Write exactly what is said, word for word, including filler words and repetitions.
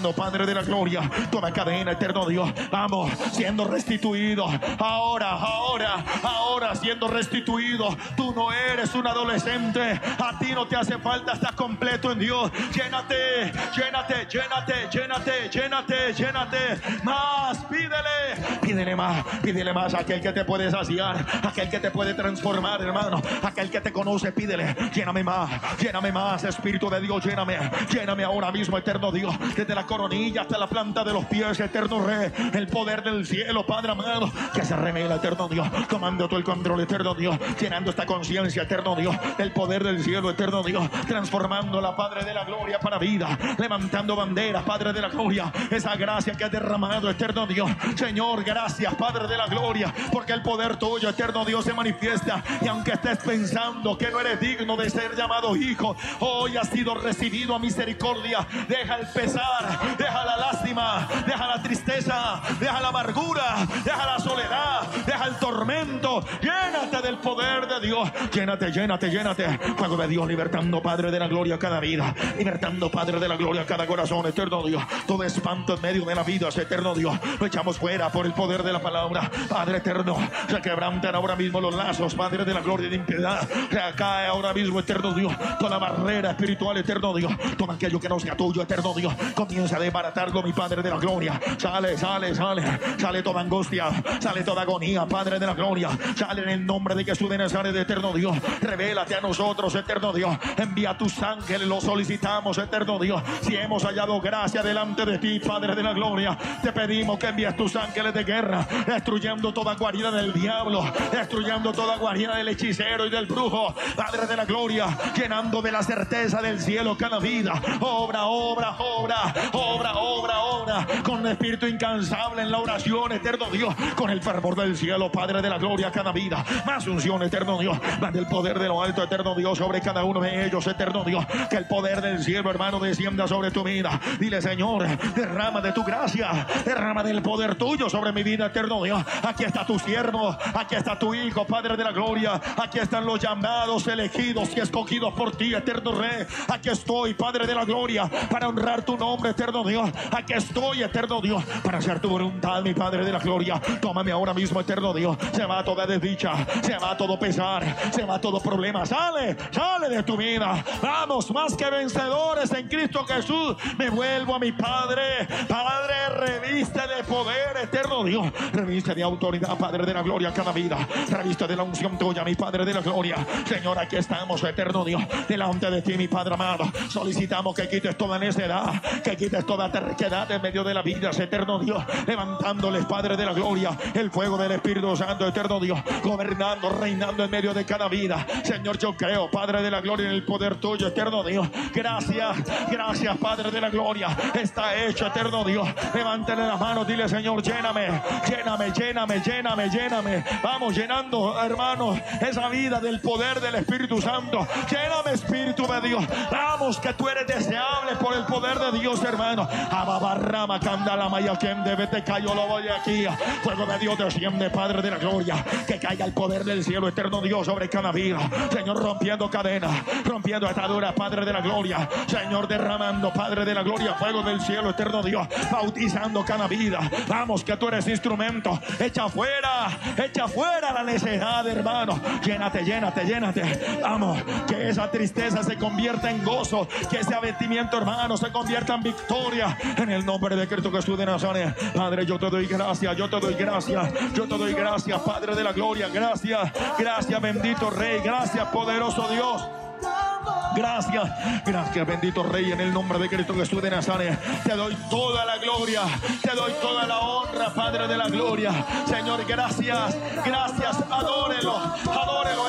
Padre de la gloria, toda cadena, eterno Dios, vamos, siendo restituido, ahora, ahora, ahora siendo restituido. Tú no eres un adolescente, a ti no te hace falta, estás completo en Dios. Llénate, llénate, llénate, llénate, llénate, llénate, más, pídele, pídele más, pídele más a aquel que te puede saciar, aquel que te puede transformar, hermano, aquel que te conoce, pídele, lléname más, lléname más, Espíritu de Dios, lléname, lléname ahora mismo, eterno Dios, desde la coronilla hasta la planta de los pies, eterno Rey, el poder del cielo, Padre amado, que se revela, eterno Dios, tomando todo el control, eterno Dios, llenando esta conciencia, eterno Dios, del poder del cielo, eterno Dios, transformando la Padre de la gloria para vida, levantando banderas, Padre de la gloria, esa gracia que has derramado, eterno Dios, Señor, gracias, Padre de la gloria, porque el poder tuyo, eterno Dios, se manifiesta, y aunque estés pensando que no eres digno de ser llamado hijo, hoy has sido recibido a misericordia. Deja el pesar, deja la lástima, deja la tristeza, deja la amargura, deja la soledad, deja el tormento, llénate del poder de Dios, llénate, llénate, llénate, fuego de Dios, libertando, Padre de la gloria, cada vida, libertando, Padre de la gloria, cada corazón, eterno Dios, todo espanto en medio de la vida, eterno Dios, lo echamos fuera por el poder de la palabra, Padre eterno, se quebrantan ahora mismo los lazos, Padre de la gloria, de impiedad, se cae ahora mismo, eterno Dios, toda barrera espiritual, eterno Dios, todo aquello que no sea tuyo, eterno Dios, comienza a desbaratarlo, mi Padre de la gloria, sale, sale, sale, sale toda angustia, sale toda agonía, Padre de la gloria, sale en el nombre de Jesús de Nazaret, eterno Dios, revélate a nosotros, eterno Dios, envía tus ángeles, lo solicitamos, eterno Dios, si hemos hallado gracia delante de ti, Padre de la gloria, te pedimos que envíes tus ángeles de guerra, destruyendo toda guarida del diablo, destruyendo toda guarida del hechicero y del brujo, Padre de la gloria, llenando de la certeza del cielo cada vida, obra, obra, obra, obra, obra, obra, con espíritu incansable en la oración, eterno Dios, con el fervor del cielo, Padre de la gloria, cada vida, más unción, eterno Dios, más del poder de lo alto, eterno Dios, sobre cada uno de ellos, eterno Dios, que el poder del cielo, hermano, descienda sobre tu vida. Dile, Señor, derrama de tu gracia, derrama del poder tuyo sobre mi vida, eterno Dios. Aquí está tu siervo, aquí está tu hijo, Padre de la gloria, aquí están los llamados, elegidos y escogidos por ti, eterno Rey. Aquí estoy, Padre de la gloria, para honrar tu nombre, eterno Dios. Aquí estoy, eterno Dios, para hacer tu voluntad, mi Padre de la gloria. Tómame ahora mismo, eterno Dios. Se va toda desdicha, se va todo pesar, se va todo problema. Sale, sale de tu vida. Vamos, más que vencedores en Cristo Jesús. Me vuelvo a mi Padre. Padre, reviste de poder, eterno Dios. Reviste de autoridad, Padre de la gloria, cada vida. Reviste de la unción tuya, mi Padre de la gloria. Señor, aquí estamos, eterno Dios, delante de ti, mi Padre amado. Solicitamos que quites toda necedad, que quites toda terquedad en medio de la vida, eterno Dios, levantándoles, Padre de la gloria, el fuego del Espíritu Santo, eterno Dios, gobernando, reinando en medio de cada vida. Señor, yo creo, Padre de la gloria, en el poder tuyo, eterno Dios. Gracias, gracias, Padre de la gloria. Está hecho, eterno Dios. Levántale las manos, dile, Señor, lléname, lléname, lléname, lléname, lléname. Vamos llenando, hermanos, esa vida del poder del Espíritu Santo. Lléname, Espíritu de Dios. Vamos, que tú eres deseable por el poder de Dios, hermano. Ababarrama, candala, maya, quien debe te cayó, lo voy aquí. Fuego de Dios desciende, Padre de la gloria. Que caiga el poder del cielo, eterno Dios, sobre cada vida. Señor, rompiendo cadenas, rompiendo ataduras, Padre de la gloria. Señor, derramando, Padre de la gloria, fuego del cielo, eterno Dios, bautizando cada vida. Vamos, que tú eres instrumento. Echa fuera, echa fuera la necedad, hermano. Llénate, llénate, llénate. Vamos, que esa tristeza se convierta en gozo, que ese abatimiento, hermano, se convierta en victoria, en el nombre de Cristo Jesús de Nazaret. Padre, yo te doy gracias, yo te doy gracias, yo te doy gracias, Padre de la gloria. Gracias, gracias, bendito Rey. Gracias, poderoso Dios. Gracias, gracias, bendito Rey, en el nombre de Cristo Jesús de Nazaret. Te doy toda la gloria, te doy toda la honra, Padre de la gloria. Señor, gracias, gracias, adórelo, adórelo.